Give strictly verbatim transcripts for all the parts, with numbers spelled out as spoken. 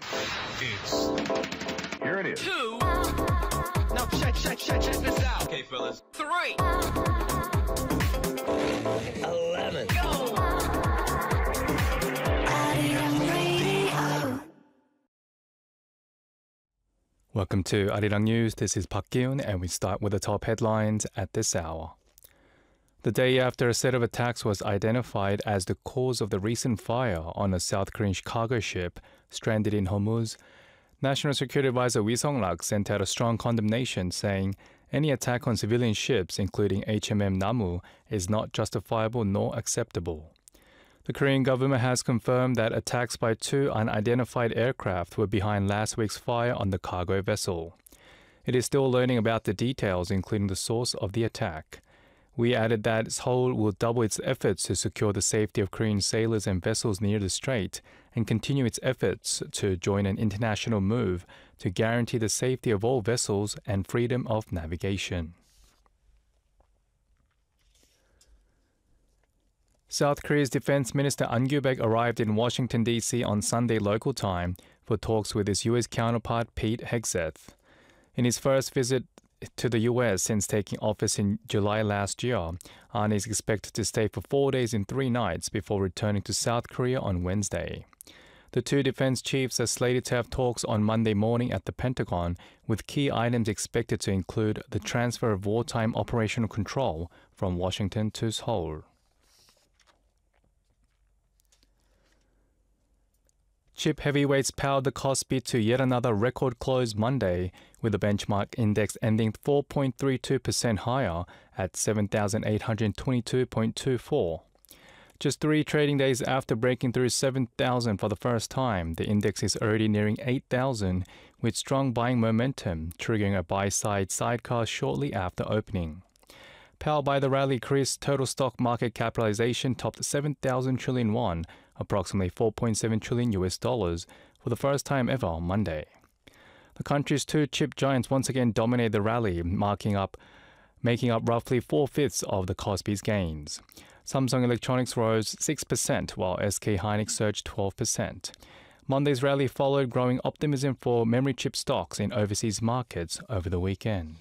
It's... Here it is. Two. Now check, check, check, check this out. Okay, fellas. Three. Eleven. Go. Welcome to Arirang News. This is Park Gi-un, and we start with the top headlines at this hour. The day after a set of attacks was identified as the cause of the recent fire on a South Korean cargo ship stranded in Hormuz, National Security Advisor Wi Song-rak sent out a strong condemnation, saying any attack on civilian ships, including H M M Namu, is not justifiable nor acceptable. The Korean government has confirmed that attacks by two unidentified aircraft were behind last week's fire on the cargo vessel. It is still learning about the details, including the source of the attack. We added that Seoul will double its efforts to secure the safety of Korean sailors and vessels near the strait and continue its efforts to join an international move to guarantee the safety of all vessels and freedom of navigation. South Korea's Defense Minister An Kyu-baek arrived in Washington, D C on Sunday local time for talks with his U S counterpart Pete Hegseth. In his first visit to the U S since taking office in July last year, An is expected to stay for four days and three nights before returning to South Korea on Wednesday. The two defense chiefs are slated to have talks on Monday morning at the Pentagon, with key items expected to include the transfer of wartime operational control from Washington to Seoul. Chip heavyweights powered the Kospi to yet another record close Monday, with the benchmark index ending four point three two percent higher at seven thousand eight hundred twenty-two point two four. Just three trading days after breaking through seven thousand for the first time, the index is already nearing eight thousand, with strong buying momentum, triggering a buy-side sidecar shortly after opening. Powered by the rally, Korea's total stock market capitalization topped seven thousand trillion won, approximately four point seven trillion U S dollars, for the first time ever on Monday. The country's two chip giants once again dominated the rally, marking up, making up roughly four-fifths of the Kospi's gains. Samsung Electronics rose six percent, while S K Hynix surged twelve percent. Monday's rally followed growing optimism for memory chip stocks in overseas markets over the weekend.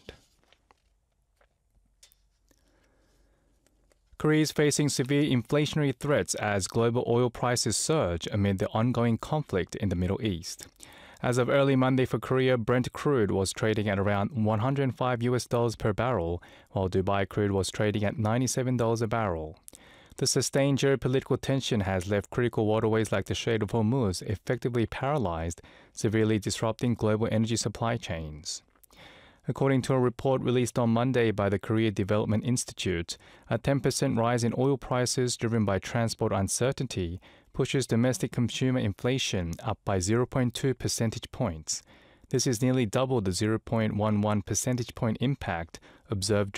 Korea is facing severe inflationary threats as global oil prices surge amid the ongoing conflict in the Middle East. As of early Monday for Korea, Brent crude was trading at around one hundred five U S dollars per barrel, while Dubai crude was trading at ninety-seven dollars a barrel. The sustained geopolitical tension has left critical waterways like the Strait of Hormuz effectively paralyzed, severely disrupting global energy supply chains. According to a report released on Monday by the Korea Development Institute, a ten percent rise in oil prices driven by transport uncertainty pushes domestic consumer inflation up by zero point two percentage points. This is nearly double the zero point one one percentage point impact observed